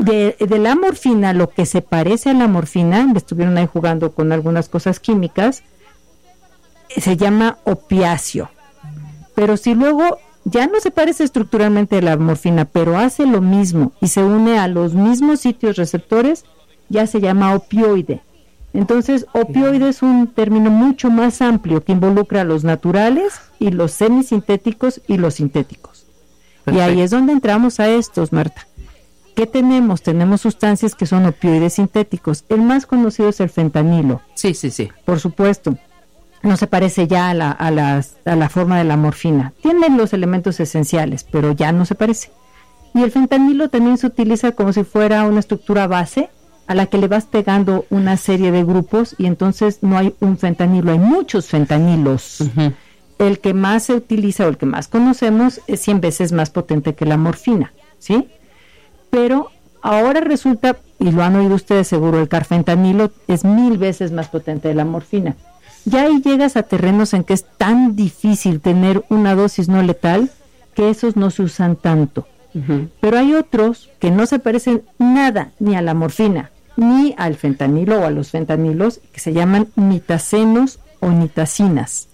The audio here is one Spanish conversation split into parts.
de la morfina, lo que se parece a la morfina, estuvieron ahí jugando con algunas cosas químicas, se llama opiáceo. Pero si luego ya no se parece estructuralmente a la morfina, pero hace lo mismo y se une a los mismos sitios receptores, ya se llama opioide. Entonces, opioide es un término mucho más amplio que involucra a los naturales y los semisintéticos y los sintéticos. Perfecto. Y ahí es donde entramos a estos, Marta. ¿Qué tenemos? Tenemos sustancias que son opioides sintéticos. El más conocido es el fentanilo. Sí. Por supuesto. No se parece ya a la forma de la morfina. Tiene los elementos esenciales, pero ya no se parece. Y el fentanilo también se utiliza como si fuera una estructura base a la que le vas pegando una serie de grupos y entonces no hay un fentanilo, hay muchos fentanilos. Uh-huh. El que más se utiliza o el que más conocemos es 100 veces más potente que la morfina, ¿sí? Pero ahora resulta, y lo han oído ustedes seguro, el carfentanilo es 1000 veces más potente de la morfina. Ya ahí llegas a terrenos en que es tan difícil tener una dosis no letal que esos no se usan tanto. Uh-huh. Pero hay otros que no se parecen nada ni a la morfina, ni al fentanilo o a los fentanilos, que se llaman nitacenos o nitacinas.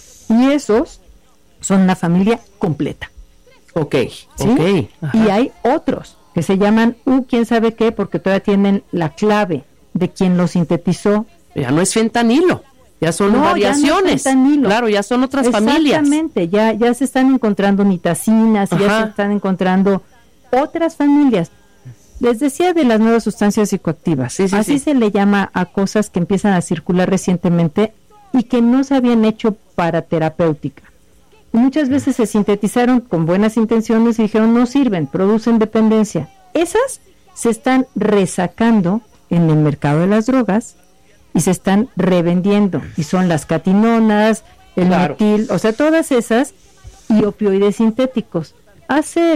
Y esos son una familia completa. Ok, ¿sí? Ok. Ajá. Y hay otros que se llaman quién sabe qué, porque todavía tienen la clave de quien lo sintetizó. Ya no es fentanilo. Ya son variaciones, ya no claro, ya son otras familias. Exactamente, ya se están encontrando nitacinas, ya se están encontrando otras familias. Les decía de las nuevas sustancias psicoactivas, así se le llama a cosas que empiezan a circular recientemente y que no se habían hecho para terapéutica. Muchas veces se sintetizaron con buenas intenciones y dijeron no sirven, producen dependencia. Esas se están resacando en el mercado de las drogas y se están revendiendo, y son las catinonas, el metil, o sea, todas esas, y opioides sintéticos. Hace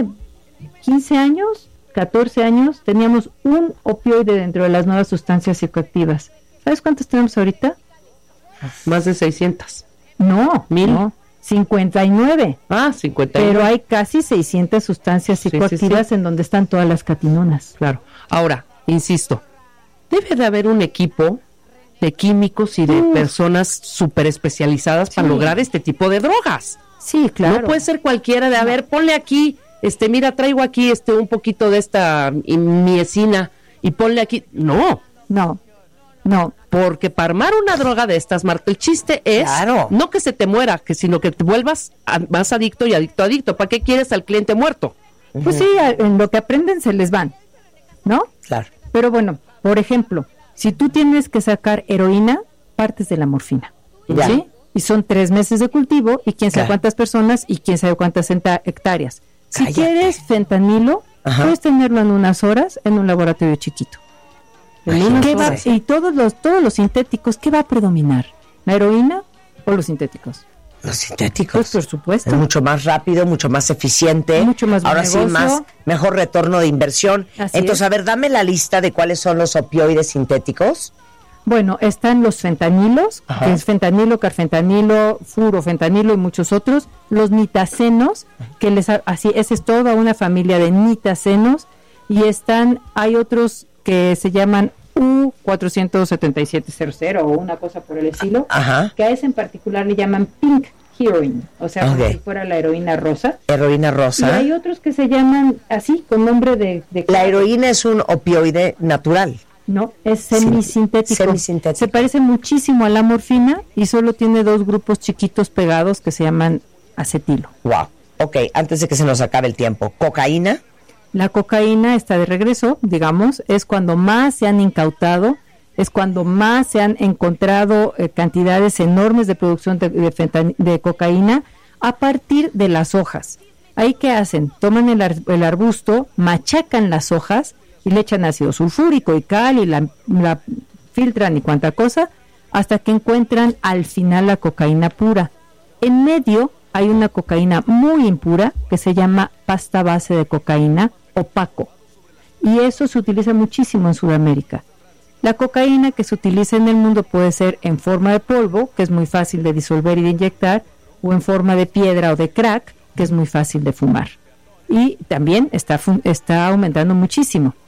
15 años, 14 años, teníamos un opioide dentro de las nuevas sustancias psicoactivas. ¿Sabes cuántos tenemos ahorita? Más de 600. No, 1000. No, 59. 59. Pero hay casi 600 sustancias psicoactivas en donde están todas las catinonas. Claro. Ahora, insisto, debe de haber un equipo de químicos y de personas súper especializadas para lograr este tipo de drogas. Sí, claro. No puede ser cualquiera de, a ver, ponle aquí, mira, traigo aquí un poquito de esta miecina y ponle aquí. No. Porque para armar una droga de estas, Marta, el chiste es no que se te muera, sino que te vuelvas más adicto y adicto. ¿Para qué quieres al cliente muerto? Pues sí, en lo que aprenden se les van, ¿no? Claro. Pero bueno, por ejemplo, si tú tienes que sacar heroína, partes de la morfina, ¿sí? Y son 3 meses de cultivo y quién sabe cuántas personas y quién sabe cuántas hectáreas. Si quieres fentanilo, puedes tenerlo en unas horas en un laboratorio chiquito. Y todos los sintéticos, ¿qué va a predominar? ¿La heroína o los sintéticos? Los sintéticos. Pues por supuesto. Es mucho más rápido, mucho más eficiente. Mucho más Ahora negocio. Sí, mejor retorno de inversión. Así Entonces, es. a ver, dame la lista de cuáles son los opioides sintéticos. Bueno, están los fentanilos, que es fentanilo, carfentanilo, furofentanilo y muchos otros. Los nitacenos, esa es toda una familia de nitacenos. Y hay otros que se llaman U47700 o una cosa por el estilo, que a ese en particular le llaman pink heroin, o sea, como si fuera la heroína rosa. Heroína rosa. Y hay otros que se llaman así, con nombre de La heroína es un opioide natural. No, es semisintético. Semisintético. Se parece muchísimo a la morfina y solo tiene 2 grupos chiquitos pegados que se llaman acetilo. Wow. Ok, antes de que se nos acabe el tiempo, ¿cocaína? La cocaína está de regreso, digamos, es cuando más se han incautado, es cuando más se han encontrado cantidades enormes de producción de cocaína a partir de las hojas. ¿Ahí qué hacen? Toman el arbusto, machacan las hojas y le echan ácido sulfúrico y cal y la filtran y cuanta cosa, hasta que encuentran al final la cocaína pura. En medio hay una cocaína muy impura que se llama pasta base de cocaína, opaco, y eso se utiliza muchísimo en Sudamérica. La cocaína que se utiliza en el mundo puede ser en forma de polvo, que es muy fácil de disolver y de inyectar, o en forma de piedra o de crack, que es muy fácil de fumar. Y también está aumentando muchísimo.